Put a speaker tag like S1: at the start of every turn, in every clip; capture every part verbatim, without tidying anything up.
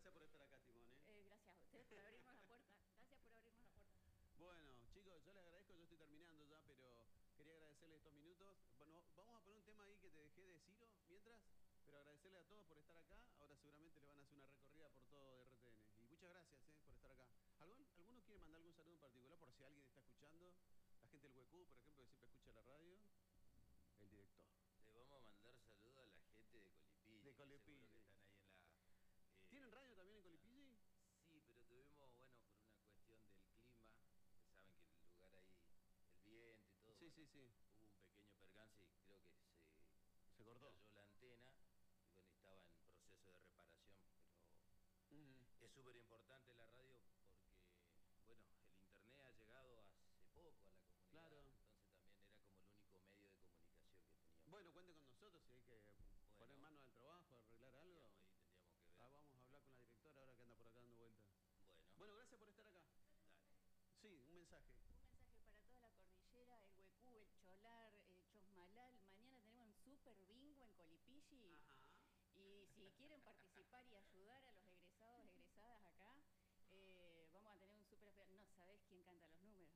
S1: gracias por estar acá, Timón. ¿eh?
S2: Eh, gracias a ustedes por abrirnos la puerta. Gracias por abrirnos la puerta.
S1: Bueno, chicos, yo les agradezco, yo estoy terminando ya, pero quería agradecerles estos minutos. Bueno, vamos a poner un tema ahí que te dejé de Ciro, mientras, pero agradecerles a todos por estar acá. Ahora seguramente le van a hacer una recorrida por todo de R T N. Y muchas gracias eh, por estar acá. ¿Algún, ¿Alguno quiere mandar algún saludo en particular por si alguien está escuchando? La gente del Huecú, por ejemplo, que siempre escucha la radio. El director.
S3: Le vamos a mandar saludos a la gente de Colipilli.
S1: De Colipilli.
S3: Seguro que están ahí en la... Eh,
S1: ¿Tienen radio también en Colipilli?
S3: Sí, pero tuvimos, bueno, por una cuestión del clima, saben que el lugar ahí, el viento y todo.
S1: Sí,
S3: bueno,
S1: sí, sí.
S3: Hubo un pequeño percance y creo que se,
S1: se cortó.
S3: Se cayó la antena y bueno, estaba en proceso de reparación, pero uh-huh. Es súper importante la radio porque, bueno, el internet ha llegado hace poco a la comunidad.
S1: Claro.
S3: Entonces también era como el único medio de comunicación que teníamos.
S1: Bueno, cuente con nosotros si hay que bueno, poner mano al trabajo, arreglar algo.
S3: Digamos, ahí tendríamos que ver.
S1: Ah, vamos a hablar con la directora ahora que anda por acá dando vueltas.
S3: Bueno.
S1: Bueno, gracias por estar acá.
S3: Dale.
S1: Sí, un mensaje.
S2: Un mensaje para toda la cordillera, el Huecú, el Cholar, el Chosmalal. Mañana tenemos un super bingo en Colipilli.
S1: Ajá.
S2: Y si quieren participar y ayudar a los egresados, egresadas acá, eh, vamos a tener un super... No sabés quién canta los números.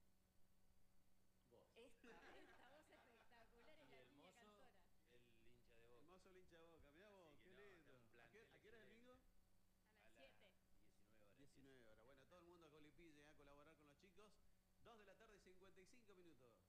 S1: Vos.
S2: Esta, esta voz espectacular es
S3: y
S2: la
S3: el
S2: niña
S3: mozo,
S2: cantora.
S3: El hincha de Boca.
S1: El mozo, el hincha de Boca. Mirá vos, qué
S3: no,
S1: lindo. ¿A qué, ¿A qué hora es el bingo?
S2: A las siete.
S3: diecinueve horas.
S1: diecinueve horas. Bueno, todo el mundo a Colipilli a colaborar con los chicos. dos de la tarde, cincuenta y cinco minutos.